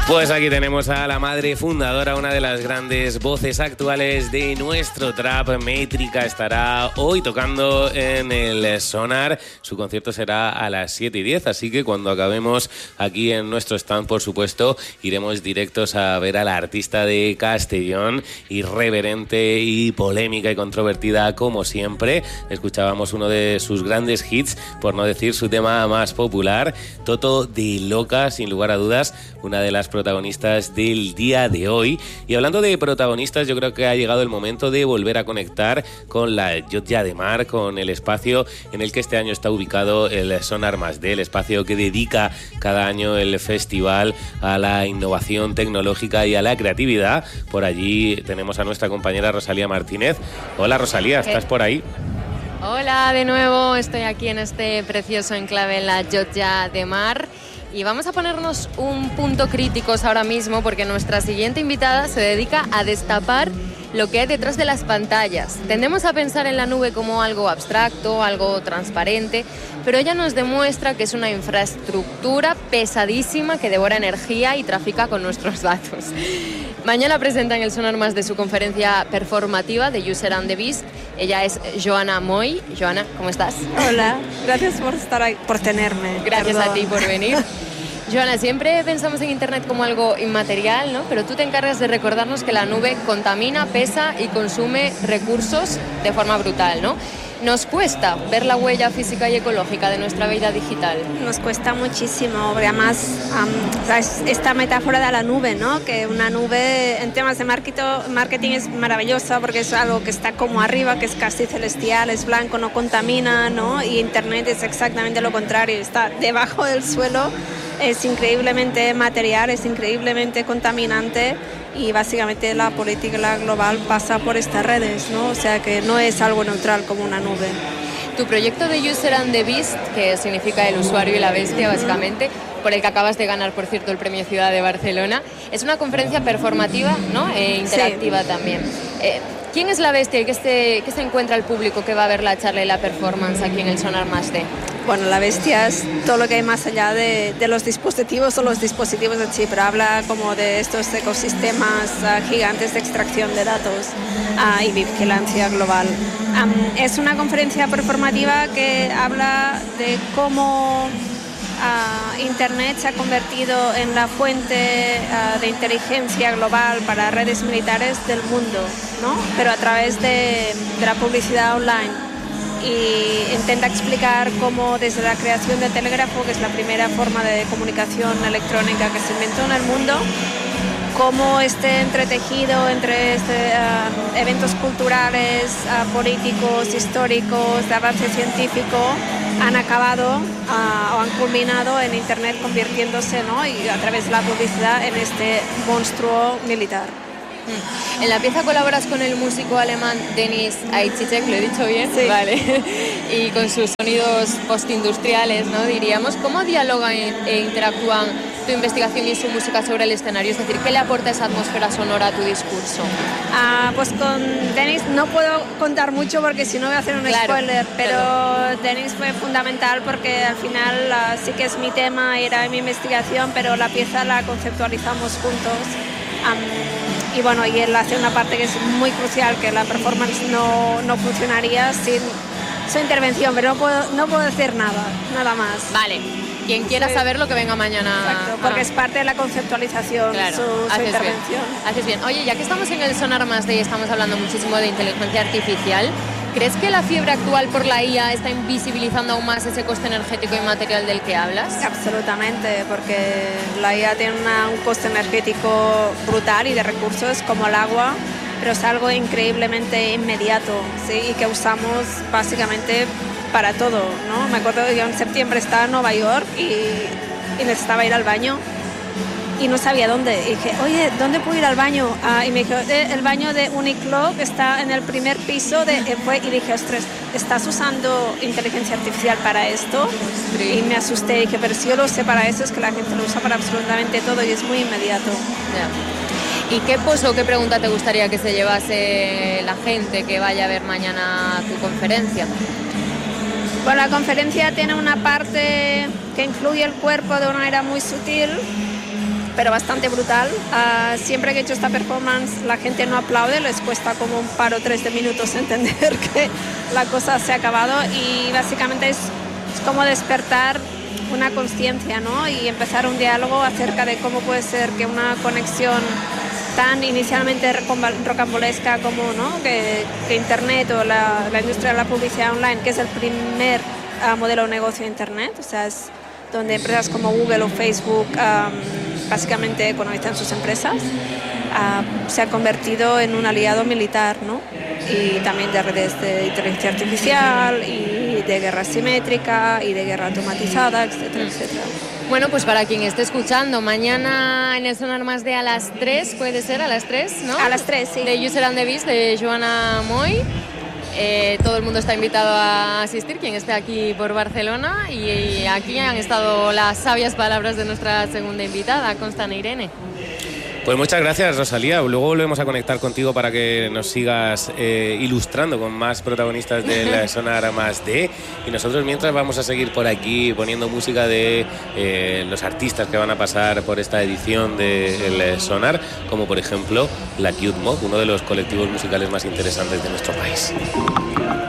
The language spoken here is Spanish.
Pues aquí tenemos a la madre fundadora, una de las grandes voces actuales de nuestro trap. Métrica estará hoy tocando en el Sonar. Su concierto será a las 7:10, así que cuando acabemos aquí en nuestro stand, por supuesto, iremos directos a ver a la artista de Castellón, irreverente y polémica y controvertida como siempre. Escuchábamos uno de sus grandes hits, por no decir su tema más popular, Toto de Loca, sin lugar a dudas, una de las protagonistas del día de hoy. Y hablando de protagonistas, yo creo que ha llegado el momento de volver a conectar con la Llotja de Mar, con el espacio en el que este año está ubicado el Sonar +D, el espacio que dedica cada año el festival a la innovación tecnológica y a la creatividad. Por allí tenemos a nuestra compañera Rosalía Martínez. Hola Rosalía, ¿estás por ahí? Hola, de nuevo estoy aquí en este precioso enclave en la Llotja de Mar. Y vamos a ponernos un punto críticos ahora mismo porque nuestra siguiente invitada se dedica a destapar lo que hay detrás de las pantallas. Tendemos a pensar en la nube como algo abstracto, algo transparente, pero ella nos demuestra que es una infraestructura pesadísima que devora energía y trafica con nuestros datos. Mañana presenta en el Sonar +D su conferencia performativa de User and the Beast. Ella es Joana Moy. Joana, ¿cómo estás? Hola, gracias por estar ahí, por tenerme. Gracias a ti por venir. Joana, siempre pensamos en Internet como algo inmaterial, ¿no? Pero tú te encargas de recordarnos que la nube contamina, pesa y consume recursos de forma brutal, ¿no? Nos cuesta ver la huella física y ecológica de nuestra vida digital. Nos cuesta muchísimo, porque además esta metáfora de la nube, ¿no? Que una nube en temas de marketing es maravillosa porque es algo que está como arriba, que es casi celestial, es blanco, no contamina, ¿no? Y Internet es exactamente lo contrario, está debajo del suelo, es increíblemente material, es increíblemente contaminante. Y básicamente la política global pasa por estas redes, ¿no? O sea que no es algo neutral como una nube. Tu proyecto de User and the Beast, que significa el usuario y la bestia básicamente, por el que acabas de ganar, por cierto, el Premio Ciudad de Barcelona, es una conferencia performativa, ¿no? E interactiva también. ¿Quién es la bestia y qué se encuentra el público que va a ver la charla y la performance aquí en el Sonar +D? Bueno, la bestia es todo lo que hay más allá de los dispositivos o los dispositivos en sí, pero habla como de estos ecosistemas gigantes de extracción de datos y vigilancia global. Es una conferencia performativa que habla de cómo Internet se ha convertido en la fuente de inteligencia global para redes militares del mundo, ¿no? Pero a través de la publicidad online. Y intenta explicar cómo desde la creación del telégrafo, que es la primera forma de comunicación electrónica que se inventó en el mundo, cómo este entretejido entre eventos culturales, políticos, históricos, de avance científico, han acabado o han culminado en Internet convirtiéndose, ¿no? Y a través de la publicidad en este monstruo militar. En la pieza colaboras con el músico alemán Dennis Aichichek, ¿lo he dicho bien? Sí. Vale. Y con sus sonidos postindustriales, ¿no? Diríamos, ¿cómo dialogan e interactúan tu investigación y su música sobre el escenario? Es decir, ¿qué le aporta esa atmósfera sonora a tu discurso? Pues con Dennis no puedo contar mucho porque si no voy a hacer un spoiler, pero Dennis fue fundamental porque al final sí que es mi tema, era mi investigación, pero la pieza la conceptualizamos juntos. Y bueno, y él hace una parte que es muy crucial, que la performance no funcionaría sin su intervención, pero no puedo decir nada más. Vale, quien quiera saberlo que venga mañana. Exacto, porque es parte de la conceptualización, claro, su intervención. Haces bien. Oye, ya que estamos en el Sonar +D y estamos hablando muchísimo de inteligencia artificial, ¿crees que la fiebre actual por la IA está invisibilizando aún más ese coste energético y material del que hablas? Absolutamente, porque la IA tiene un coste energético brutal y de recursos como el agua, pero es algo increíblemente inmediato, ¿sí? Y que usamos básicamente para todo, ¿no? Me acuerdo que yo en septiembre estaba en Nueva York y necesitaba ir al baño y no sabía dónde. Y dije, oye, ¿dónde puedo ir al baño? Y me dijo, el baño de Uniqlo, que está en el primer piso. Y dije, ostras, ¿estás usando inteligencia artificial para esto? Sí. Y me asusté. Dije, pero si yo lo sé para eso, es que la gente lo usa para absolutamente todo y es muy inmediato. Yeah. ¿Y qué post o qué pregunta te gustaría que se llevase la gente que vaya a ver mañana tu conferencia? Bueno, la conferencia tiene una parte que incluye el cuerpo de una manera muy sutil pero bastante brutal. Siempre que he hecho esta performance la gente no aplaude, les cuesta como un par o tres de minutos entender que la cosa se ha acabado, y básicamente es como despertar una conciencia, ¿no? Y empezar un diálogo acerca de cómo puede ser que una conexión tan inicialmente rocambolesca como, ¿no?, que Internet o la industria de la publicidad online, que es el primer modelo de negocio de Internet, o sea, es donde empresas como Google o Facebook básicamente economizan sus empresas, se ha convertido en un aliado militar, ¿no? Y también de redes de inteligencia artificial y de guerra asimétrica y de guerra automatizada, etcétera, etcétera. Bueno, pues para quien esté escuchando, mañana en el Sonar Más D a las 3, puede ser, a las 3, ¿no? A las 3, sí. De User and the Beast, de Joana Moy. Todo el mundo está invitado a asistir, quien esté aquí por Barcelona, y aquí han estado las sabias palabras de nuestra segunda invitada, Constance Irene. Pues muchas gracias, Rosalía. Luego volvemos a conectar contigo para que nos sigas ilustrando con más protagonistas del Sonar Más D. Y nosotros mientras vamos a seguir por aquí poniendo música de los artistas que van a pasar por esta edición del Sonar, como por ejemplo la Cute Mob, uno de los colectivos musicales más interesantes de nuestro país.